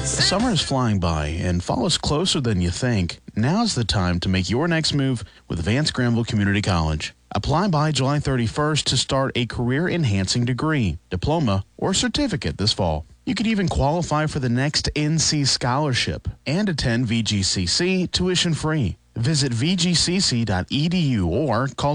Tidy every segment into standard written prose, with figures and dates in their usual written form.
Summer is flying by and fall is closer than you think. Now's the time to make your next move with Vance Granville Community College. Apply by July 31st to start a career-enhancing degree, diploma, or certificate this fall. You could even qualify for the next NC scholarship and attend VGCC tuition-free. Visit vgcc.edu or call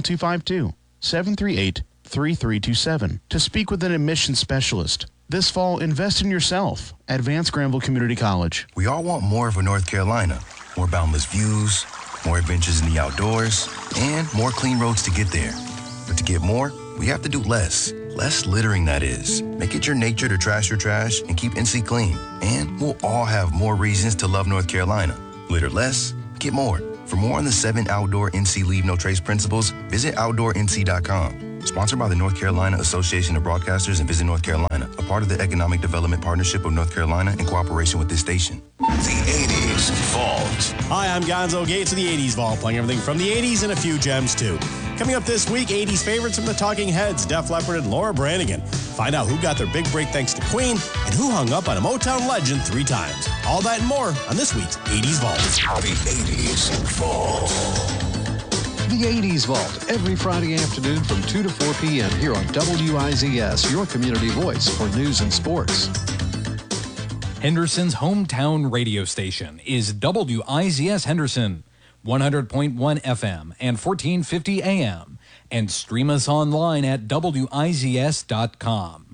252-738-3327 to speak with an admissions specialist. This fall, invest in yourself at Vance Granville Community College. We all want more of a North Carolina. More boundless views, more adventures in the outdoors, and more clean roads to get there. But to get more, we have to do less. Less littering, that is. Make it your nature to trash your trash and keep NC clean. And we'll all have more reasons to love North Carolina. Litter less, get more. For more on the 7 outdoor NC Leave No Trace principles, visit OutdoorNC.com. Sponsored by the North Carolina Association of Broadcasters and Visit North Carolina, a part of the Economic Development Partnership of North Carolina in cooperation with this station. The 80s Vault. Hi, I'm Gonzo Gates of the 80s Vault, playing everything from the 80s and a few gems too. Coming up this week, 80s favorites from the Talking Heads, Def Leppard and Laura Branigan. Find out who got their big break thanks to Queen and who hung up on a Motown legend 3 times. All that and more on this week's 80s Vault. The 80s Vault. The 80s Vault, every Friday afternoon from 2 to 4 p.m. here on WIZS, your community voice for news and sports. Henderson's hometown radio station is WIZS Henderson, 100.1 FM and 1450 AM, and stream us online at WIZS.com.